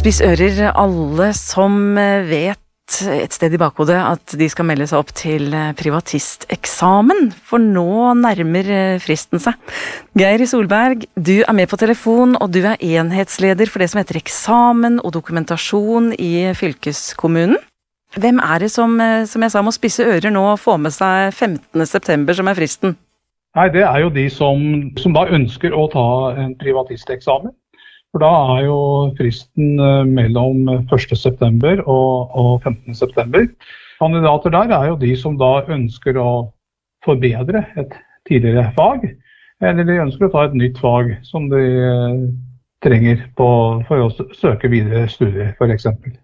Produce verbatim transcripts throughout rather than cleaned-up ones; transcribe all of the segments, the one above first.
Spiss ører, alle som vet et sted i bakhodet at de skal melde seg opp til privatisteksamen, for nå nærmer fristen seg. Geir Solberg, du er med på telefon, og du er enhetsleder for det som heter eksamen og dokumentasjon i fylkeskommunen. Hvem er det som, som jeg sa, må spisse ører nå og få med seg femtende september som er fristen? Nei, det er jo de som, som da ønsker å ta en privatisteksamen. For da er jo fristen mellom første september og, og femtende september. Kandidater der er jo de som da ønsker å forbedre et tidligere fag, eller de ønsker å ta et nytt fag som de trenger på, for å søke videre studier, for eksempel.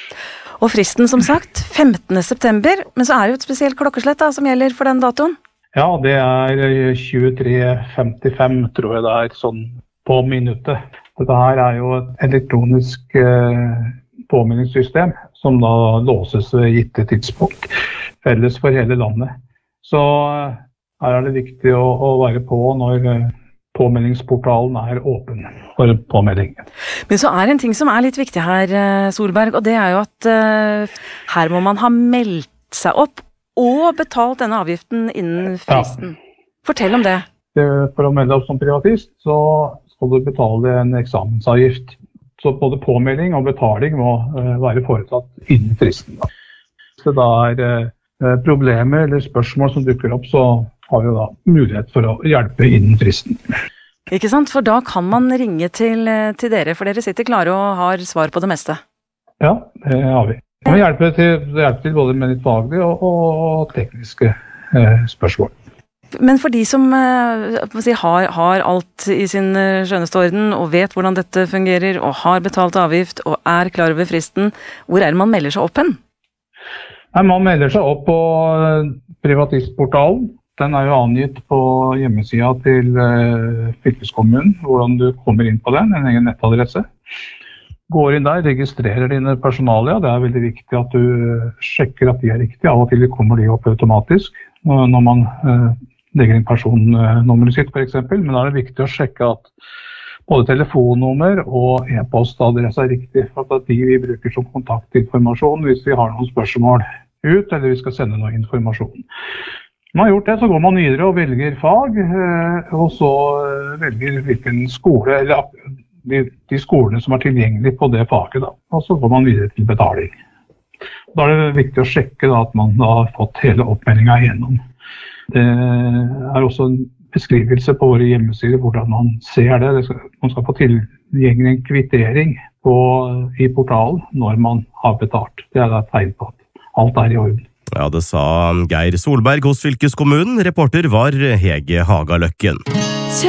Og fristen, som sagt, femtende september, men så er det jo et spesielt klokkeslett da, som gjelder for den datoen. Ja, det er tjuetre femtifem, tror jeg det er, sånn på minuttet. Dette her er jo et elektronisk eh, påmeldingssystem som da låses ved gitte tidspunkt, felles for hele landet. Så eh, her er det viktig å, å være på når eh, påmeldingsportalen er åpen for påmelding. Men så er det en ting som er litt viktig her, Solberg, og det er jo at eh, her må man ha meldt seg opp og betalt denne avgiften innen fristen. Ja. Fortell om det. For å melde opp som privatist, så skal du betale en eksamensavgift. Så både påmelding og betaling må uh, være foretatt innen fristen. Da. Hvis det da er uh, problemer eller spørsmål som dukker opp, så har vi da mulighet for å hjelpe innen fristen. Ikke sant? For da kan man ringe til, til dere, for dere sitter klare og har svar på det meste. Ja, det har vi. Vi må hjelpe til, hjelpe til både med litt faglige og, og tekniske uh, spørsmål. Men for de som si, har, har alt i sin skjønneste orden og vet hvordan dette fungerer og har betalt avgift og er klar over fristen, hvor er det man melder seg opp hen? Nei, man melder seg opp på privatistportalen. Den er jo angitt på hjemmesida til uh, fylkeskommunen, hvordan du kommer inn på den, en egen nettadresse. Går inn der, registrerer dine personalia. Det er veldig viktig at du sjekker at de er riktige. Av og til kommer de opp automatisk når man uh, legger inn personnummeret sitt, for eksempel. Men da er det viktig å sjekke at både telefonnummer og e-postadresse er riktig, for at de vi bruker som kontaktinformasjon hvis vi har noen spørsmål ut, eller vi skal sende noe informasjon. Når man har gjort det, så går man videre og velger fag, og så velger hvilken skole, eller de, de skolene som er tilgjengelige på det faget, da. Og så går man videre til betaling. Da er det viktig å sjekke da, at man da har fått hele oppmeldingen igjennom. Det er også en beskrivelse på våre hjemmesider hvordan man ser det. det skal, man skal få tilgjengelig en kvittering på, i portalen når man har betalt. Det er et tegn på at alt er i orden. Ja, det sa Geir Solberg hos fylkeskommunen. Reporter var Hege Hagaløkken.